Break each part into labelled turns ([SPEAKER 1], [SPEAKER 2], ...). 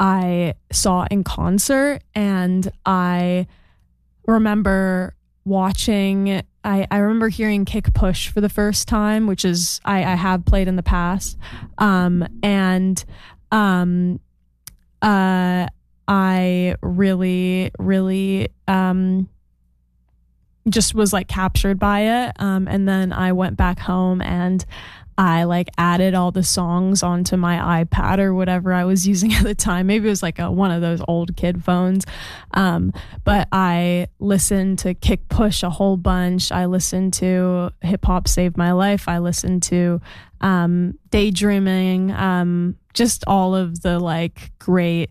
[SPEAKER 1] I saw in concert, and I remember watching, I remember hearing Kick Push for the first time, which is, I have played in the past. I really, really just was like captured by it. And then I went back home and I like added all the songs onto my iPad or whatever I was using at the time. Maybe it was like one of those old kid phones. But I listened to Kick Push a whole bunch. I listened to Hip Hop Saved My Life. I listened to Daydreaming, just all of the like great,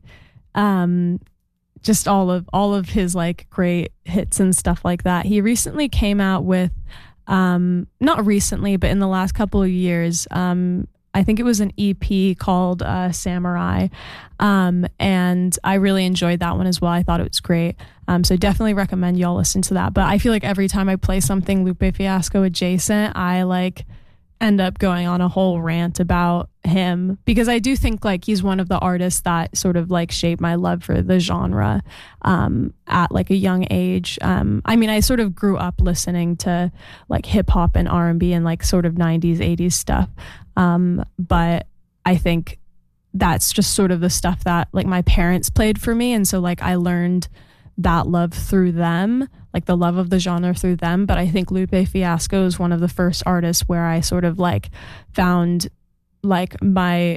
[SPEAKER 1] just all of his like great hits and stuff like that. He recently came out with, not recently, but in the last couple of years, I think it was an EP called Samurai, and I really enjoyed that one as well. I thought it was great, so definitely recommend y'all listen to that. But I feel like every time I play something Lupe Fiasco adjacent, I like end up going on a whole rant about him, because I do think like he's one of the artists that sort of like shaped my love for the genre at like a young age. I mean, I sort of grew up listening to like hip hop and R&B and like sort of 90s, 80s stuff. But I think that's just sort of the stuff that like my parents played for me. And so like I learned that love through them, like the love of the genre through them. But I think Lupe Fiasco is one of the first artists where I sort of like found my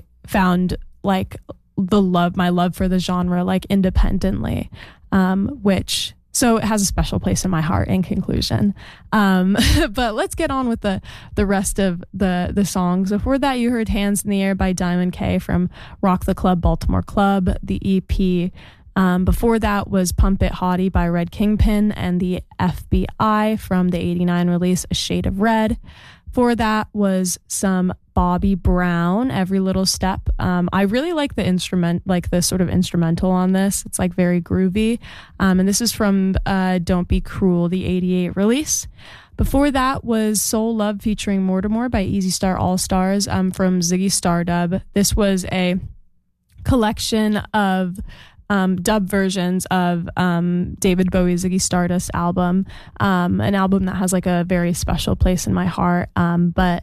[SPEAKER 1] love for the genre like independently, which, so it has a special place in my heart in conclusion. But let's get on with the rest of the songs. Before that, you heard Hands in the Air by Diamond K from Rock the Club, Baltimore Club, the EP. Before that was Pump It Hottie by Red Kingpin and the FBI from the 89 release A Shade of Red. Before that was some Bobby Brown, Every Little Step. I really like the instrument, like the sort of instrumental on this. It's like very groovy. And this is from Don't Be Cruel, the 88 release. Before that was Soul Love featuring Mortimer by Easy Star All Stars from Ziggy Stardub. This was a collection of dub versions of David Bowie's Ziggy Stardust album, an album that has like a very special place in my heart. But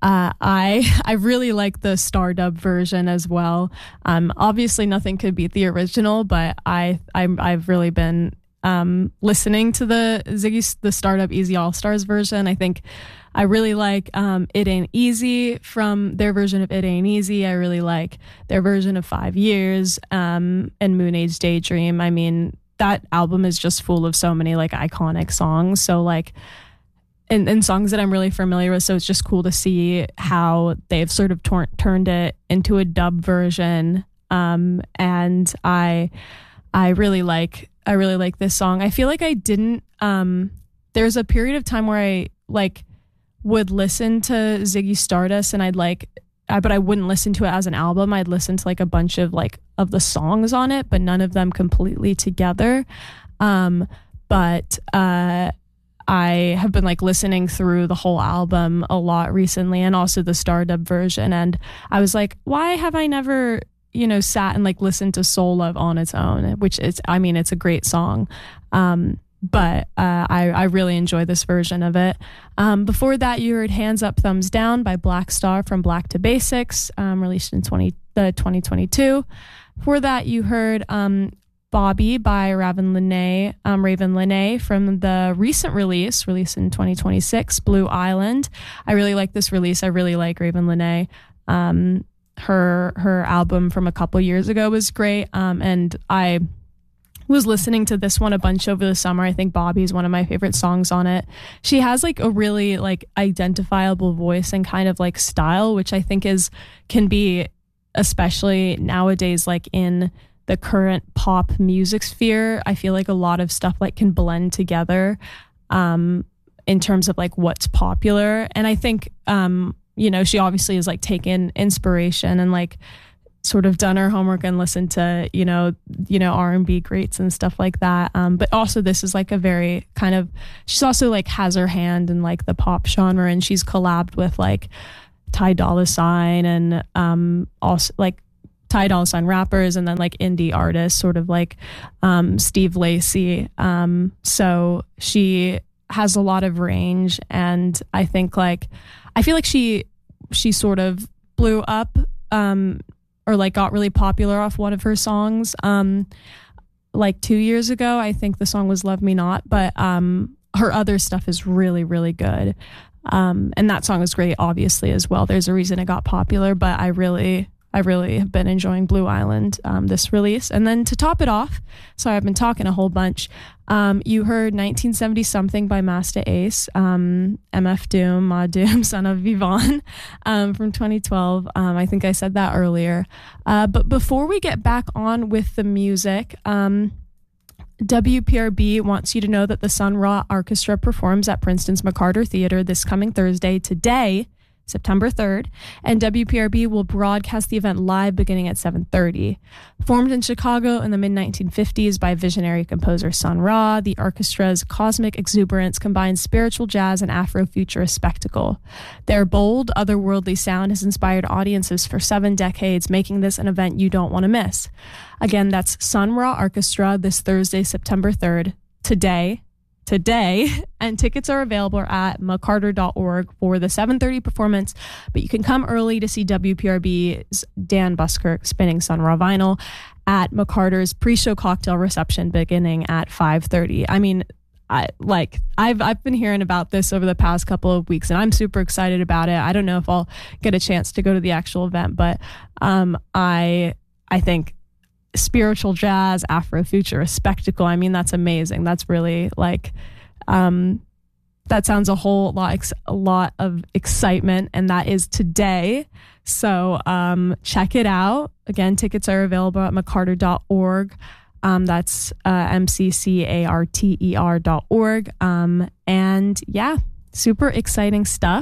[SPEAKER 1] I really like the Stardub version as well. Obviously nothing could beat the original, but I've really been listening to the Stardub Easy All Stars version. I think I really like It Ain't Easy from their version of It Ain't Easy. I really like their version of 5 Years and Moon Age Daydream. I mean, that album is just full of so many like iconic songs. So like, and songs that I'm really familiar with. So it's just cool to see how they've sort of turned it into a dub version. And I really like this song. I feel like I didn't, there's a period of time where I like would listen to Ziggy Stardust and but I wouldn't listen to it as an album. I'd listen to like a bunch of of the songs on it, but none of them completely together. But I have been like listening through the whole album a lot recently, and also the Stardub version. And I was like, why have I never, sat and like listened to Soul Love on its own, which is, I mean, it's a great song. But I really enjoy this version of it. Before that, you heard Hands Up, Thumbs Down by Black Star from Black to Basics, released in 2022. Before that, you heard Bobby by Raven Lenae from the recent release in 2026, Blue Island. I really like this release. I really like Raven Lenae. Her album from a couple years ago was great, and I was listening to this one a bunch over the summer. I think Bobby is one of my favorite songs on it. She has like a really like identifiable voice and kind of like style, which I think can be, especially nowadays, like in the current pop music sphere. I feel like a lot of stuff like can blend together in terms of like what's popular. And I think she obviously has like taken inspiration and like sort of done her homework and listened to R&B greats and stuff like that, but also this is like a very kind of, she's also like has her hand in like the pop genre, and she's collabed with like Ty Dolla $ign and also like Ty Dolla $ign rappers, and then like indie artists, sort of like Steve Lacy. So she has a lot of range, and I feel like she sort of blew up or like got really popular off one of her songs like 2 years ago. I think the song was Love Me Not, but her other stuff is really, really good. And that song is great, obviously, as well. There's a reason it got popular, but I really have been enjoying Blue Island, this release. And then to top it off, sorry, I've been talking a whole bunch. You heard 1970 Something by Masta Ace, MF Doom, Ma Doom, son of Yvonne, from 2012. I think I said that earlier. But before we get back on with the music, WPRB wants you to know that the Sun Ra Orchestra performs at Princeton's McCarter Theater this coming Thursday, today, September 3rd, and WPRB will broadcast the event live beginning at 7:30. Formed in Chicago in the mid-1950s by visionary composer Sun Ra, the orchestra's cosmic exuberance combines spiritual jazz and Afrofuturist spectacle. Their bold, otherworldly sound has inspired audiences for 7 decades, making this an event you don't want to miss. Again, that's Sun Ra Orchestra this Thursday, September 3rd, today, and tickets are available at mccarter.org for the 7:30 performance, but you can come early to see WPRB's Dan Buskirk spinning Sun Ra vinyl at McCarter's pre-show cocktail reception beginning at 5:30. I mean, I've been hearing about this over the past couple of weeks, and I'm super excited about it. I don't know if I'll get a chance to go to the actual event, but I think spiritual jazz, Afrofuturist spectacle, I mean, that's amazing. That's really like that sounds a lot of excitement, and that is today. So check it out. Again, tickets are available at mccarter.org. That's mccarter.org. And yeah, super exciting stuff.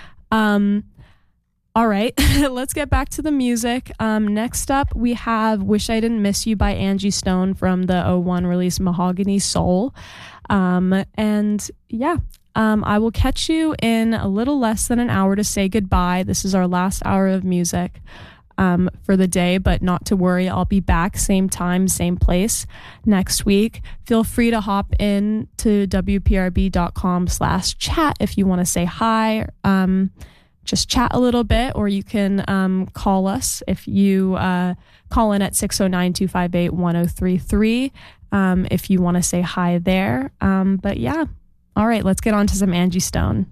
[SPEAKER 1] All right, let's get back to the music. Next up, we have Wish I Didn't Miss You by Angie Stone from the '01 release Mahogany Soul. And yeah, I will catch you in a little less than an hour to say goodbye. This is our last hour of music for the day, but not to worry. I'll be back same time, same place next week. Feel free to hop in to wprb.com/chat if you want to say hi. Just chat a little bit, or you can call us if you call in at 609-258-1033 if you want to say hi there. But yeah, all right, let's get on to some Angie Stone.